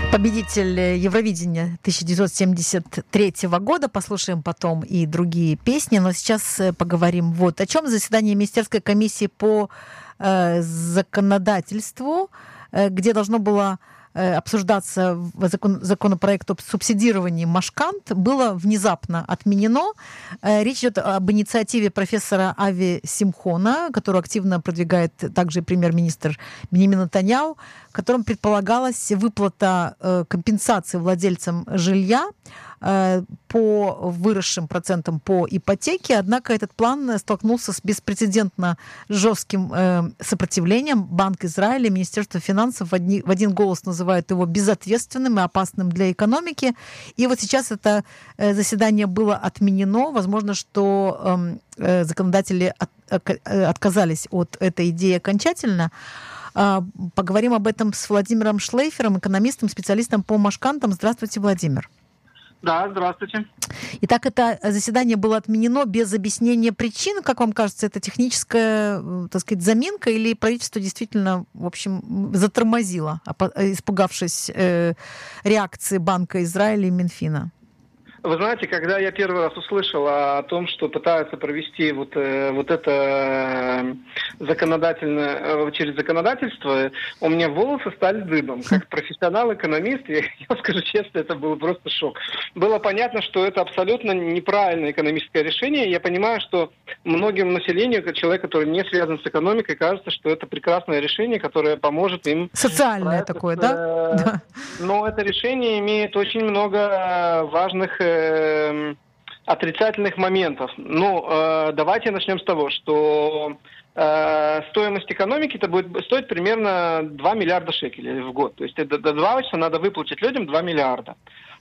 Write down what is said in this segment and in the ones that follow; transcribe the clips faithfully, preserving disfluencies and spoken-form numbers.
Победитель Евровидения тысяча девятьсот семьдесят третьего года. Послушаем потом и другие песни. Но сейчас поговорим вот о чем. Заседание Министерской комиссии по э, законодательству, э, где должно было э, обсуждаться закон, законопроект об субсидировании Машкант, было внезапно отменено. Э, речь идет об инициативе профессора Ави Симхона, которую активно продвигает также премьер-министр Биньямин Нетаньяху, в котором предполагалась выплата э, компенсации владельцам жилья э, по выросшим процентам по ипотеке. Однако этот план столкнулся с беспрецедентно жестким э, сопротивлением. Банк Израиля, Министерство финансов в, одни, в один голос называют его безответственным и опасным для экономики. И вот сейчас это э, заседание было отменено. Возможно, что э, законодатели от, э, отказались от этой идеи окончательно. Поговорим об этом с Владимиром Шлейфером, экономистом, специалистом по Машкантам. Здравствуйте, Владимир. Да, здравствуйте. Итак, это заседание было отменено без объяснения причин. Как вам кажется, это техническая, так сказать, заминка или правительство действительно, в общем, затормозило, испугавшись э, реакции Банка Израиля и Минфина? Вы знаете, когда я первый раз услышал о том, что пытаются провести вот, э, вот это законодательное, через законодательство, у меня волосы стали дыбом. Как профессионал-экономист, я, я скажу честно, это был просто шок. Было понятно, что это абсолютно неправильное экономическое решение. Я понимаю, что многим населению, как человек, который не связан с экономикой, кажется, что это прекрасное решение, которое поможет им... Социальное такое, с, да? Э, да? Но это решение имеет очень много важных отрицательных моментов. Ну, э, давайте начнем с того, что э, стоимость экономики это будет стоить примерно два миллиарда шекелей в год. То есть до, до два часа надо выплатить людям два миллиарда.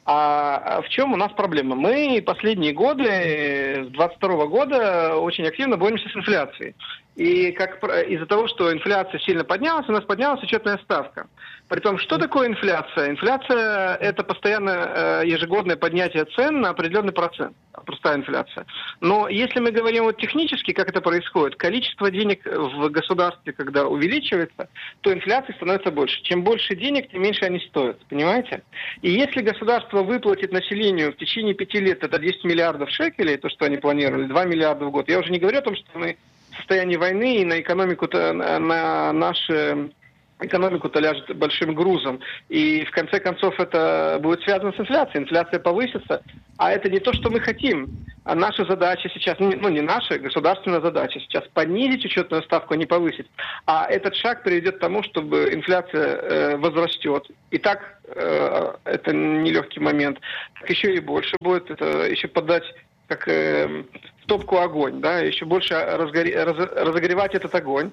А в чем у нас проблема? Мы последние годы, с двадцать второго года, очень активно боремся с инфляцией. И как из-за того, что инфляция сильно поднялась, у нас поднялась учетная ставка. Притом, что такое инфляция? Инфляция – это постоянное ежегодное поднятие цен на определенный процент. Простая инфляция. Но если мы говорим вот технически, как это происходит, количество денег в государстве, когда увеличивается, то инфляция становится больше. Чем больше денег, тем меньше они стоят. Понимаете? И если государство выплатит населению в течение пяти лет это десять миллиардов шекелей, то, что они планировали, два миллиарда в год, я уже не говорю о том, что мы в состоянии войны и на экономику-то, на наши... экономику-то ляжет большим грузом. И в конце концов это будет связано с инфляцией. Инфляция повысится. А это не то, что мы хотим. А наша задача сейчас, ну не наша, государственная задача сейчас понизить учетную ставку, а не повысить. А этот шаг приведет к тому, чтобы инфляция э, возрастет. И так э, это нелегкий момент. Так еще и больше будет. Это еще подать как э, в топку огонь, да, еще больше разгоре, раз, разогревать этот огонь.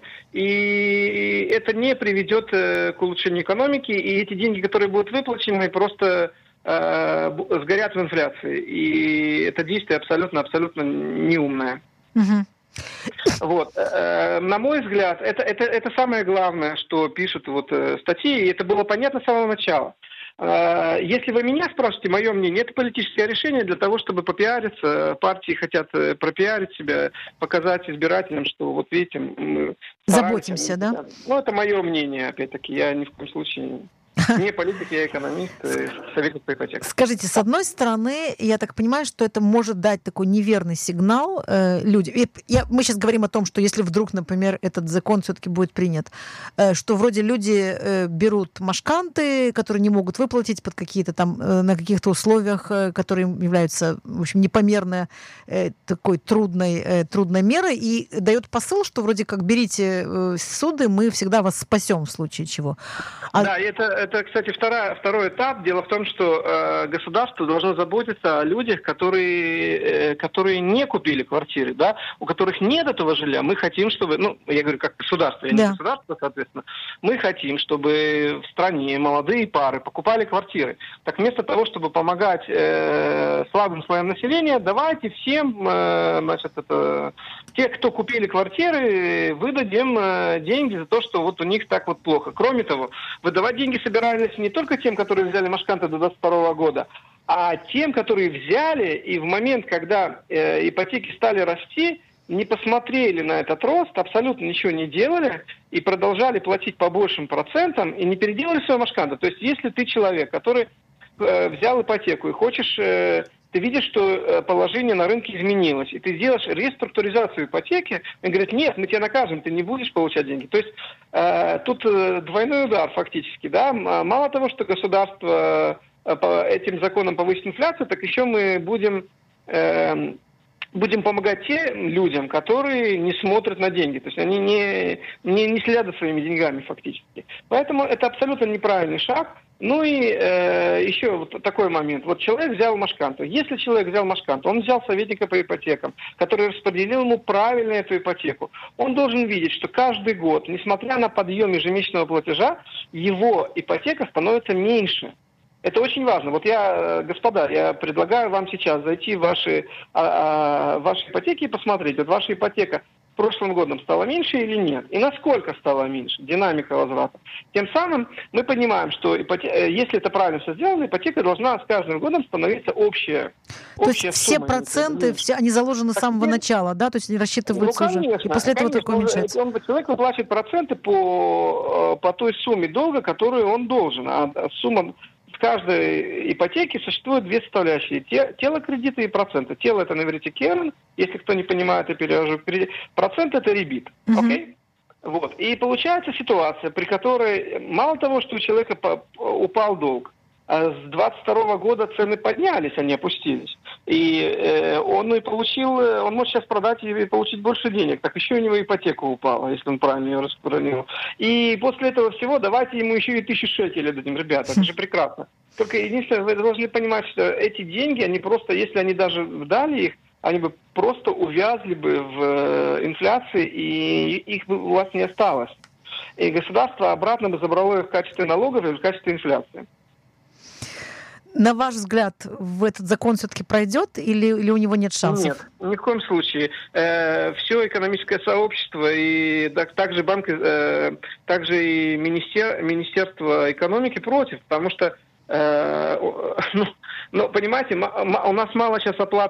И это не приведет э, к улучшению экономики, и эти деньги, которые будут выплачены, просто э, сгорят в инфляции. И это действие абсолютно-абсолютно неумное. Угу. Вот. Э, на мой взгляд, это, это, это самое главное, что пишут вот, э, статьи, и это было понятно с самого начала. Если вы меня спрашиваете, мое мнение, это политическое решение для того, чтобы попиариться. Партии хотят пропиарить себя, показать избирателям, что вот видите, мы заботимся, да? Ну, это мое мнение, опять-таки, я ни в коем случае... Не политик, я экономист, советник по ипотеке. Скажите, с одной стороны, я так понимаю, что это может дать такой неверный сигнал э, людям. Я, мы сейчас говорим о том, что если вдруг, например, этот закон все-таки будет принят, э, что вроде люди э, берут машканты, которые не могут выплатить под какие-то там, э, на каких-то условиях, э, которые являются, в общем, непомерно э, такой трудной, э, трудной мерой, и дает посыл, что вроде как берите э, суды, мы всегда вас спасем в случае чего. А... Да, это Это, кстати, вторая, второй этап. Дело в том, что э, государство должно заботиться о людях, которые, э, которые не купили квартиры, да, у которых нет этого жилья. Мы хотим, чтобы, ну, я говорю, как государство, я да. не государство, соответственно, мы хотим, чтобы в стране молодые пары покупали квартиры. Так вместо того, чтобы помогать э, слабым слоям населения, давайте всем, э, значит, это, те, кто купили квартиры, выдадим э, деньги за то, что вот у них так вот плохо. Кроме того, выдавать деньги собирались не только тем, которые взяли машканты до двадцать второго года, а тем, которые взяли, и в момент, когда э, ипотеки стали расти, не посмотрели на этот рост, абсолютно ничего не делали и продолжали платить по большим процентам и не переделали свою машканту. То есть если ты человек, который э, взял ипотеку и хочешь... Э, ты видишь, что положение на рынке изменилось, и ты делаешь реструктуризацию ипотеки, и говорят, нет, мы тебя накажем, ты не будешь получать деньги. То есть э, тут э, двойной удар фактически. Да? Мало того, что государство э, по этим законам повысит инфляцию, так еще мы будем... Э, будем помогать тем людям, которые не смотрят на деньги. То есть они не, не, не следят за своими деньгами фактически. Поэтому это абсолютно неправильный шаг. Ну и э, еще вот такой момент. Вот человек взял машканту. Если человек взял машканту, он взял советника по ипотекам, который распределил ему правильно эту ипотеку. Он должен видеть, что каждый год, несмотря на подъем ежемесячного платежа, его ипотека становится меньше. Это очень важно. Вот я, господа, я предлагаю вам сейчас зайти в ваши, а, а, ваши ипотеки и посмотреть, вот ваша ипотека в прошлом году стала меньше или нет, и насколько стала меньше, динамика возврата. Тем самым мы понимаем, что ипотека, если это правильно все сделано, ипотека должна с каждым годом становиться общая. То общая есть все проценты, все, они заложены с самого теперь, начала, да, то есть они рассчитываются ну, конечно, уже, и после этого только уменьшается. Он, человек выплачивает проценты по, по той сумме долга, которую он должен, а сумма... В каждой ипотеке существуют две составляющие. Тело кредита и проценты. Тело – это на иврите керен. Если кто не понимает, я перевожу. Процент – это ребит. Uh-huh. Okay? Вот. И получается ситуация, при которой мало того, что у человека упал долг, а с двадцать второго года цены поднялись, они опустились. И э, он и получил, он может сейчас продать и получить больше денег. Так еще у него ипотека упала, если он правильно ее распространил. И после этого всего давайте ему еще и тысячу шекелей дадим. Ребята, это же прекрасно. Только единственное, вы должны понимать, что эти деньги, они просто, если они даже дали их, они бы просто увязли бы в инфляции, и их бы у вас не осталось. И государство обратно бы забрало их в качестве налогов и в качестве инфляции. На ваш взгляд, в этот закон все-таки пройдет или, или у него нет шансов? Нет, ни в коем случае. Э, все экономическое сообщество и так, также банк, э, также и министер, Министерство экономики против, потому что э, ну, ну, понимаете, у нас мало сейчас оплат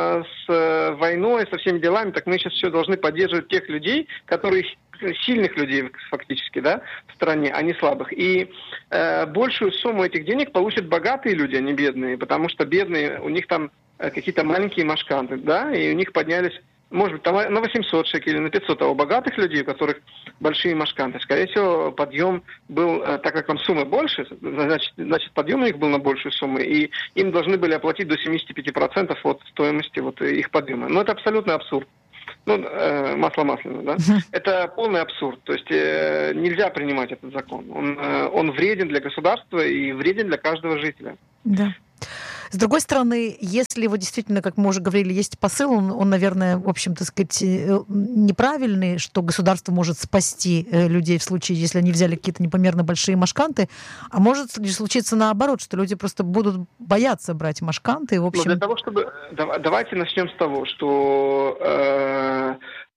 с войной, со всеми делами, так мы сейчас все должны поддерживать тех людей, которые сильных людей фактически, да, в стране, а не слабых. И э, большую сумму этих денег получат богатые люди, а не бедные, потому что бедные, у них там э, какие-то маленькие машканты, да, и у них поднялись, может быть, там на восемьсот шекелей, на пятьсот, а у богатых людей, у которых большие машканты, скорее всего, подъем был, э, так как там суммы больше, значит, значит, подъем у них был на большую сумму, и им должны были оплатить до семьдесят пять процентов от стоимости вот их подъема. Но это абсолютно абсурд. Ну, э, масло масляное, да? Uh-huh. Это полный абсурд. То есть э, нельзя принимать этот закон. Он, э, он вреден для государства и вреден для каждого жителя. Да. С другой стороны, если вот действительно, как мы уже говорили, есть посыл, он, он наверное, в общем-то, сказать, неправильный, что государство может спасти людей в случае, если они взяли какие-то непомерно большие машканты, а может случиться наоборот, что люди просто будут бояться брать машканты. И, в общем... Но для того, чтобы... Давайте начнем с того, что э,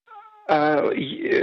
э,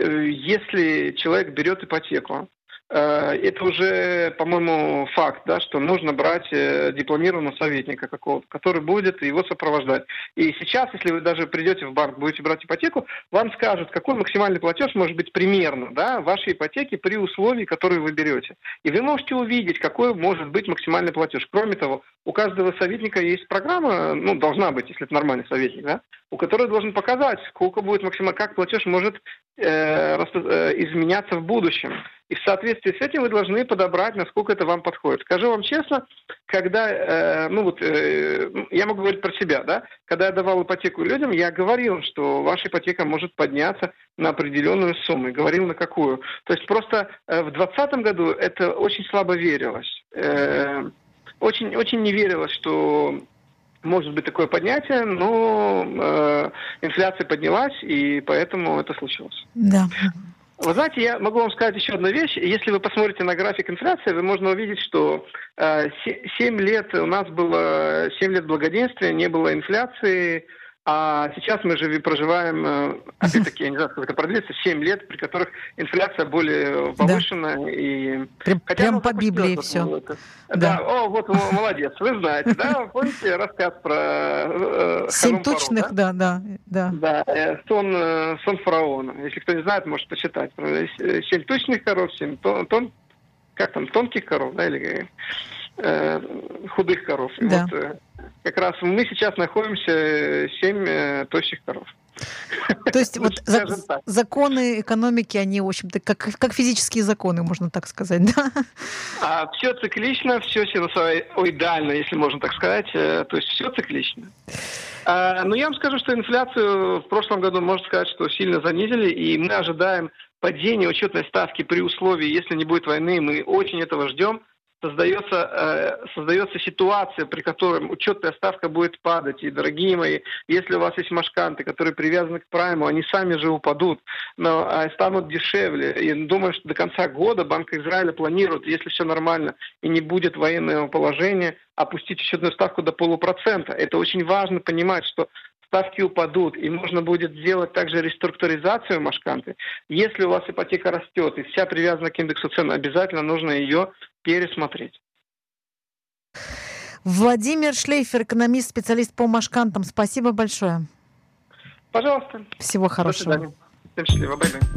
если человек берет ипотеку, это уже, по-моему, факт, да, что нужно брать дипломированного советника какого-то, который будет его сопровождать. И сейчас, если вы даже придете в банк, будете брать ипотеку, вам скажут, какой максимальный платеж может быть примерно, да, вашей ипотеки при условии, которые вы берете. И вы можете увидеть, какой может быть максимальный платеж. Кроме того, у каждого советника есть программа, ну, должна быть, если это нормальный советник, да, у которой должен показать, сколько будет максимально, как платеж может э, э, изменяться в будущем. И в соответствии с этим вы должны подобрать, насколько это вам подходит. Скажу вам честно, когда, э, ну вот, э, я могу говорить про себя, да, когда я давал ипотеку людям, я говорил, что ваша ипотека может подняться на определенную сумму. И говорил, на какую. То есть просто э, в двадцатом году это очень слабо верилось. Э, очень, очень не верилось, что может быть такое поднятие, но э, инфляция поднялась, и поэтому это случилось. Да. Вы знаете, я могу вам сказать еще одну вещь. Если вы посмотрите на график инфляции, вы можно увидеть, что э, семь лет у нас было семь лет благоденствия, не было инфляции, А сейчас мы же проживаем, опять-таки, я не знаю, сколько это продлится, семь лет, при которых инфляция более повышена. Да. И... Прям, Хотя, прям ну, по Библии вот, все. Вот, да. да, о, вот молодец, вы знаете, да? Помните рассказ про э, Семь тучных, да? да, да. Да, э, сон, э, сон фараона. Если кто не знает, может почитать. Семь тучных коров, семь тон, тон, как там, тонких коров, да, или э, худых коров. И да. вот, э, как раз мы сейчас находимся семь э, тощих коров. То есть вот за, законы экономики, они, в общем-то, как, как физические законы, можно так сказать, да? А, все циклично, все синусоидально, если можно так сказать. То есть все циклично. А, но я вам скажу, что инфляцию в прошлом году, можно сказать, что сильно занизили, и мы ожидаем падения учетной ставки при условии, если не будет войны, мы очень этого ждем. Создается, э, создается ситуация, при которой учетная ставка будет падать. И, дорогие мои, если у вас есть машканты, которые привязаны к прайму, они сами же упадут, но э, станут дешевле. И думаю, что до конца года Банк Израиля планирует, если все нормально и не будет военного положения, опустить учетную ставку до полупроцента. Это очень важно понимать, что ставки упадут, и можно будет сделать также реструктуризацию машканты. Если у вас ипотека растет и вся привязана к индексу цен, обязательно нужно ее пересмотреть. Владимир Шлейфер, экономист, специалист по машкантам. Спасибо большое. Пожалуйста. Всего хорошего. До свидания. Всем счастливо. Бай-бай.